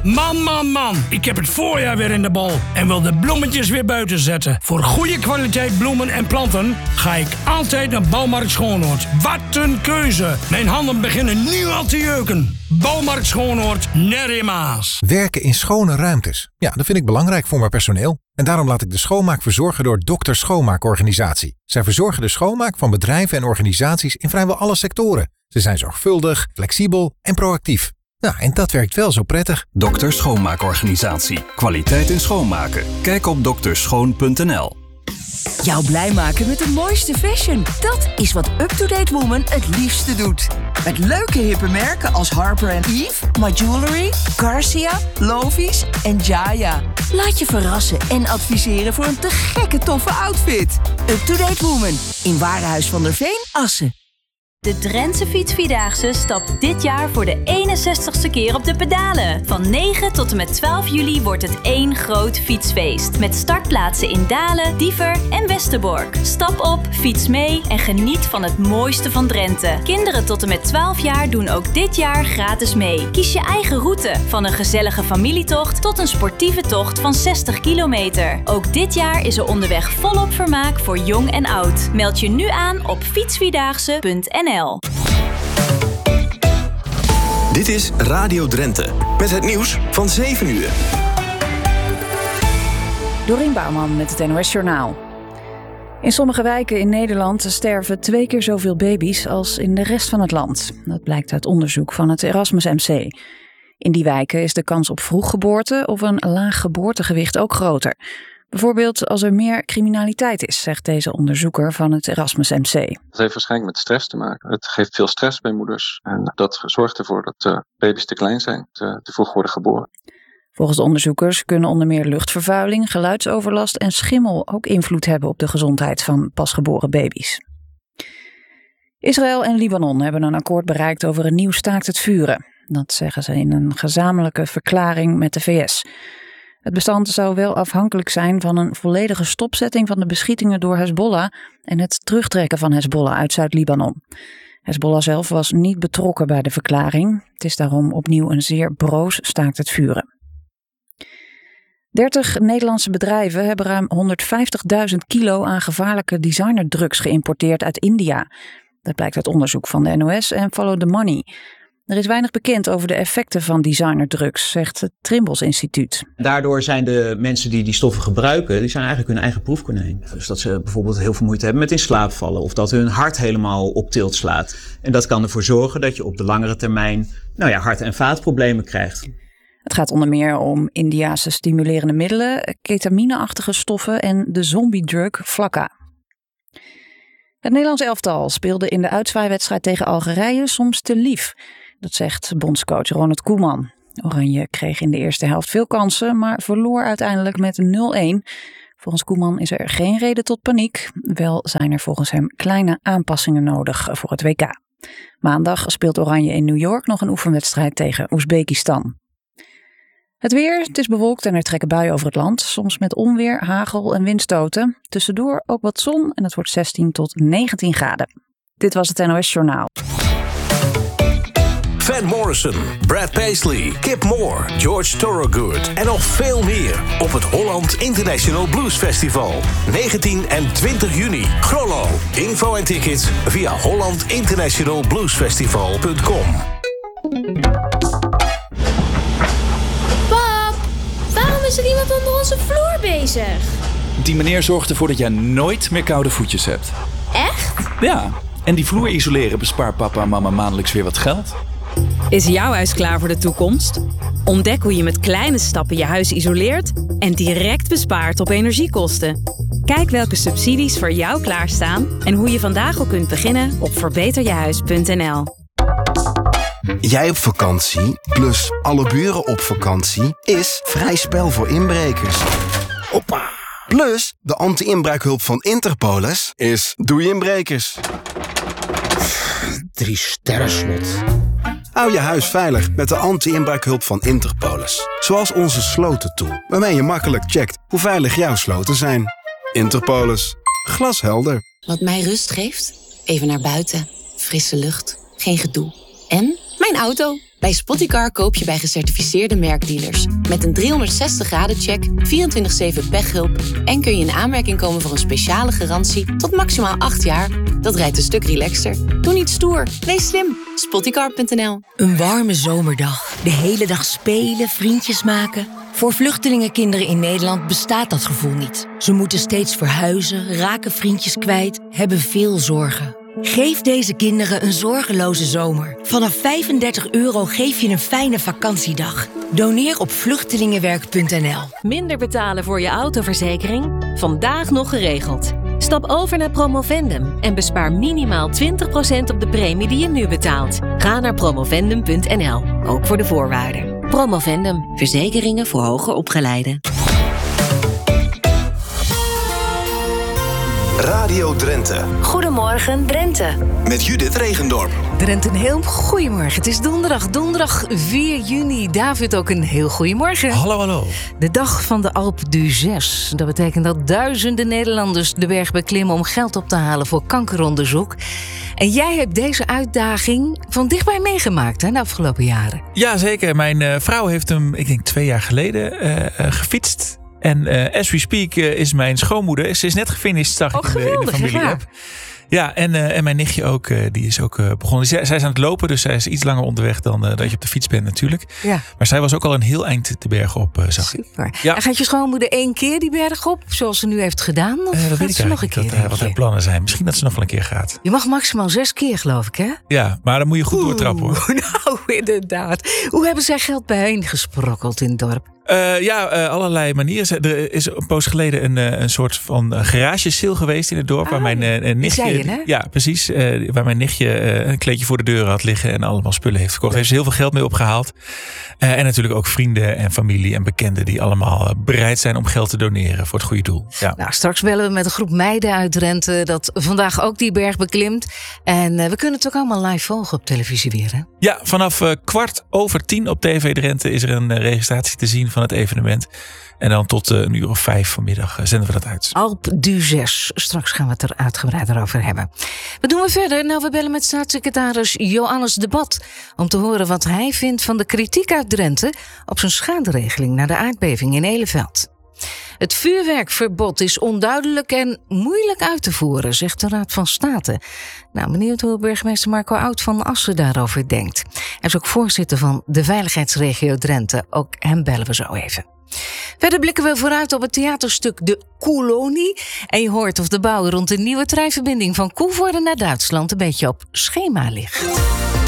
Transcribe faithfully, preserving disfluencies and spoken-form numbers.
Man, man, man. Ik heb het voorjaar weer in de bal en wil de bloemetjes weer buiten zetten. Voor goede kwaliteit bloemen en planten ga ik altijd naar Bouwmarkt Schoonhoord. Wat een keuze. Mijn handen beginnen nu al te jeuken. Bouwmarkt Schoonhoord, Nerrimaas. Werken in schone ruimtes. Ja, dat vind ik belangrijk voor mijn personeel. En daarom laat ik de schoonmaak verzorgen door Dokter Schoonmaakorganisatie. Zij verzorgen de schoonmaak van bedrijven en organisaties in vrijwel alle sectoren. Ze zijn zorgvuldig, flexibel en proactief. Nou, en dat werkt wel zo prettig. Dokter Schoonmaakorganisatie. Kwaliteit in schoonmaken. Kijk op dokterschoon punt n l. Jou blij maken met de mooiste fashion. Dat is wat Up-to-Date Woman het liefste doet. Met leuke hippe merken als Harper en Eve, My Jewelry, Garcia, Lovies en Jaya. Laat je verrassen en adviseren voor een te gekke toffe outfit. Up-to-Date Woman in Warenhuis van der Veen, Assen. De Drentse Fietsvierdaagse stapt dit jaar voor de eenenzestigste keer op de pedalen. Van negen tot en met twaalf juli wordt het één groot fietsfeest. Met startplaatsen in Dalen, Diever en Westerbork. Stap op, fiets mee en geniet van het mooiste van Drenthe. Kinderen tot en met twaalf jaar doen ook dit jaar gratis mee. Kies je eigen route, van een gezellige familietocht tot een sportieve tocht van zestig kilometer. Ook dit jaar is er onderweg volop vermaak voor jong en oud. Meld je nu aan op fietsvierdaagse punt n l. Dit is Radio Drenthe, met het nieuws van zeven uur. Dorien Bouwman met het N O S Journaal. In sommige wijken in Nederland sterven twee keer zoveel baby's als in de rest van het land. Dat blijkt uit onderzoek van het Erasmus M C. In die wijken is de kans op vroeggeboorte of een laag geboortegewicht ook groter. Bijvoorbeeld als er meer criminaliteit is, zegt deze onderzoeker van het Erasmus M C. Dat heeft waarschijnlijk met stress te maken. Het geeft veel stress bij moeders. En dat zorgt ervoor dat uh, baby's te klein zijn, te, te vroeg worden geboren. Volgens de onderzoekers kunnen onder meer luchtvervuiling, geluidsoverlast en schimmel ook invloed hebben op de gezondheid van pasgeboren baby's. Israël en Libanon hebben een akkoord bereikt over een nieuw staakt het vuren. Dat zeggen ze in een gezamenlijke verklaring met de V S. Het bestand zou wel afhankelijk zijn van een volledige stopzetting van de beschietingen door Hezbollah en het terugtrekken van Hezbollah uit Zuid-Libanon. Hezbollah zelf was niet betrokken bij de verklaring. Het is daarom opnieuw een zeer broos staakt het vuren. dertig Nederlandse bedrijven hebben ruim honderdvijftigduizend kilo aan gevaarlijke designerdrugs geïmporteerd uit India. Dat blijkt uit onderzoek van de N O S en Follow the Money. Er is weinig bekend over de effecten van designerdrugs, zegt het Trimbos Instituut. Daardoor zijn de mensen die die stoffen gebruiken, die zijn eigenlijk hun eigen proefkonijn. Dus dat ze bijvoorbeeld heel veel moeite hebben met in slaap vallen of dat hun hart helemaal op tilt slaat. En dat kan ervoor zorgen dat je op de langere termijn nou ja, hart- en vaatproblemen krijgt. Het gaat onder meer om Indiase stimulerende middelen, ketamineachtige stoffen en de zombie-drug Flakka. Het Nederlands elftal speelde in de uitzwaaiwedstrijd tegen Algerije soms te lief. Dat zegt bondscoach Ronald Koeman. Oranje kreeg in de eerste helft veel kansen, maar verloor uiteindelijk met nul-een. Volgens Koeman is er geen reden tot paniek. Wel zijn er volgens hem kleine aanpassingen nodig voor het W K. Maandag speelt Oranje in New York nog een oefenwedstrijd tegen Oezbekistan. Het weer, het is bewolkt en er trekken buien over het land. Soms met onweer, hagel en windstoten. Tussendoor ook wat zon en het wordt zestien tot negentien graden. Dit was het N O S Journaal. Van Morrison, Brad Paisley, Kip Moore, George Thorogood en nog veel meer op het Holland International Blues Festival. negentien en twintig juni. Grollo. Info en tickets via holland international blues festival punt com. Pap, waarom is er iemand onder onze vloer bezig? Die meneer zorgt ervoor dat jij nooit meer koude voetjes hebt. Echt? Ja, en die vloer isoleren bespaart papa en mama maandelijks weer wat geld. Is jouw huis klaar voor de toekomst? Ontdek hoe je met kleine stappen je huis isoleert en direct bespaart op energiekosten. Kijk welke subsidies voor jou klaarstaan en hoe je vandaag al kunt beginnen op verbeter je huis punt n l. Jij op vakantie, plus alle buren op vakantie, is vrij spel voor inbrekers. Hoppa! Plus, de anti-inbraakhulp van Interpolis is doei inbrekers. Drie sterren slot. Hou je huis veilig met de anti-inbraakhulp van Interpolis. Zoals onze slotentool, waarmee je makkelijk checkt hoe veilig jouw sloten zijn. Interpolis. Glashelder. Wat mij rust geeft? Even naar buiten. Frisse lucht. Geen gedoe. En mijn auto. Bij Spotticar koop je bij gecertificeerde merkdealers. Met een driehonderdzestig graden check, vierentwintig zeven pechhulp... en kun je in aanmerking komen voor een speciale garantie tot maximaal acht jaar. Dat rijdt een stuk relaxter. Doe niet stoer, wees slim. Spotticar punt n l. Een warme zomerdag. De hele dag spelen, vriendjes maken. Voor vluchtelingenkinderen in Nederland bestaat dat gevoel niet. Ze moeten steeds verhuizen, raken vriendjes kwijt, hebben veel zorgen. Geef deze kinderen een zorgeloze zomer. Vanaf vijfendertig euro geef je een fijne vakantiedag. Doneer op vluchtelingenwerk punt n l. Minder betalen voor je autoverzekering? Vandaag nog geregeld. Stap over naar Promovendum en bespaar minimaal twintig procent op de premie die je nu betaalt. Ga naar promovendum punt n l, ook voor de voorwaarden. Promovendum, verzekeringen voor hoger opgeleiden. Radio Drenthe. Goedemorgen Drenthe. Met Judith Regendorp. Drenthe, een heel goedemorgen. Het is donderdag, donderdag vier juni. David, ook een heel goedemorgen. Hallo, hallo. De dag van de Alpe d'Huez. Dat betekent dat duizenden Nederlanders de berg beklimmen om geld op te halen voor kankeronderzoek. En jij hebt deze uitdaging van dichtbij meegemaakt, hè, de afgelopen jaren. Ja, zeker. Mijn uh, vrouw heeft hem, ik denk twee jaar geleden, uh, uh, gefietst. En uh, as we speak uh, is mijn schoonmoeder. Ze is net gefinished, zag ik oh, in de, in de familie-app. Ja, en, uh, en mijn nichtje ook. Uh, die is ook uh, begonnen. Zij, zij is aan het lopen, dus zij is iets langer onderweg dan uh, dat je op de fiets bent natuurlijk. Ja. Maar zij was ook al een heel eind de berg op, uh, zag ik. Super. Ja. En gaat je schoonmoeder één keer die berg op, zoals ze nu heeft gedaan? Of uh, dat gaat weet ze ik nog een keer? Dat, uh, wat haar plannen zijn. Misschien dat ze nog wel een keer gaat. Je mag maximaal zes keer, geloof ik, hè? Ja, maar dan moet je goed Oeh, doortrappen, hoor. Nou, inderdaad. Hoe hebben zij geld bijeengesprokkeld in het dorp? Uh, ja, uh, allerlei manieren. Er is een poos geleden een, uh, een soort van garagesale geweest in het dorp. Ah, waar mijn uh, nichtje. Je, hè? Ja, precies. Uh, waar mijn nichtje uh, een kleedje voor de deur had liggen en allemaal spullen heeft verkocht. Daar heeft ze heel veel geld mee opgehaald. Uh, en natuurlijk ook vrienden en familie en bekenden die allemaal bereid zijn om geld te doneren voor het goede doel. Ja. Nou, straks bellen we met een groep meiden uit Drenthe dat vandaag ook die berg beklimt. En uh, we kunnen het ook allemaal live volgen op televisie weer, hè? Ja, vanaf uh, kwart over tien op T V Drenthe is er een uh, registratie te zien van het evenement. En dan tot uh, een uur of vijf vanmiddag uh, zenden we dat uit. Alpe d'Huez. Straks gaan we het er uitgebreider over hebben. Wat doen we verder? Nou, we bellen met staatssecretaris Joannes de Bat om te horen wat hij vindt van de kritiek uit Drenthe op zijn schaderegeling na de aardbeving in Eleveld. Het vuurwerkverbod is onduidelijk en moeilijk uit te voeren, zegt de Raad van State. Nou, benieuwd hoe burgemeester Marco Oud van Assen daarover denkt. Hij is ook voorzitter van de veiligheidsregio Drenthe. Ook hem bellen we zo even. Verder blikken we vooruit op het theaterstuk De Kolonie. En je hoort of de bouw rond de nieuwe treinverbinding van Koevoorde naar Duitsland een beetje op schema ligt.